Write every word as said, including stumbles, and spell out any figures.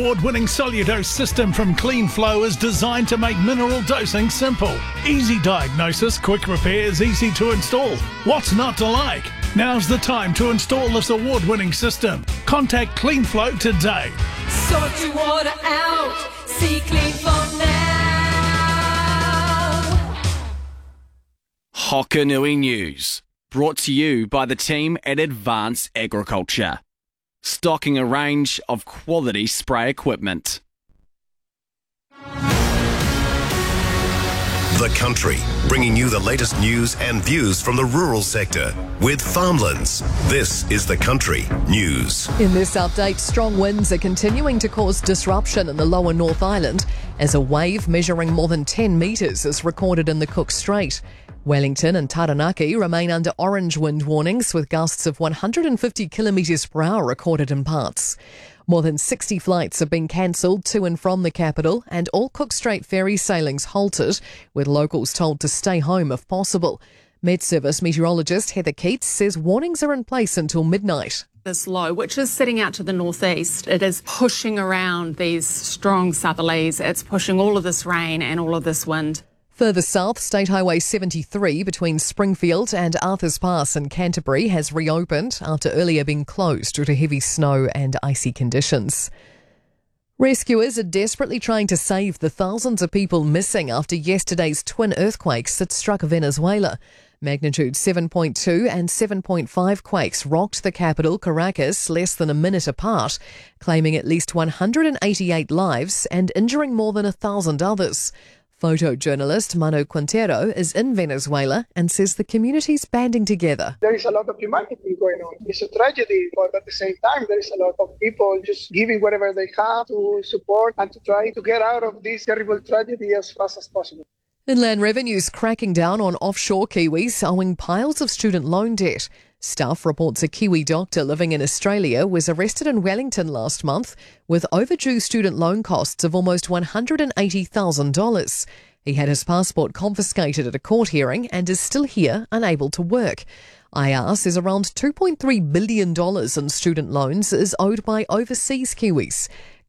award-winning Soludose system from CleanFlow is designed to make mineral dosing simple. Easy diagnosis, quick repairs, easy to install. What's not to like? Now's the time to install this award-winning system. Contact CleanFlow today. Sort your water out. See CleanFlow now. Hokanui News, brought to you by the team at Advance Agriculture, stocking a range of quality spray equipment. The Country, bringing you the latest news and views from the rural sector with Farmlands. This is The Country News. In this update, strong winds are continuing to cause disruption in the lower North Island as a wave measuring more than ten metres is recorded in the Cook Strait. Wellington and Taranaki remain under orange wind warnings with gusts of one hundred fifty kilometres per hour recorded in parts. More than sixty flights have been cancelled to and from the capital, and all Cook Strait ferry sailings halted, with locals told to stay home if possible. Met Service meteorologist Heather Keats says warnings are in place until midnight. This low, which is sitting out to the northeast, it is pushing around these strong southerlies. It's pushing all of this rain and all of this wind. Further south, State Highway seventy-three between Springfield and Arthurs Pass in Canterbury has reopened after earlier being closed due to heavy snow and icy conditions. Rescuers are desperately trying to save the thousands of people missing after yesterday's twin earthquakes that struck Venezuela. Magnitude seven point two and seven point five quakes rocked the capital, Caracas, less than a minute apart, claiming at least one hundred eighty-eight lives and injuring more than a thousand others. Photojournalist Manu Quintero is in Venezuela and says the community's banding together. There is a lot of humanity going on. It's a tragedy, but at the same time, there is a lot of people just giving whatever they have to support and to try to get out of this terrible tragedy as fast as possible. Inland Revenue's cracking down on offshore Kiwis owing piles of student loan debt. Stuff reports a Kiwi doctor living in Australia was arrested in Wellington last month with overdue student loan costs of almost one hundred eighty thousand dollars. He had his passport confiscated at a court hearing and is still here, unable to work. I R says around two point three billion dollars in student loans is owed by overseas Kiwis.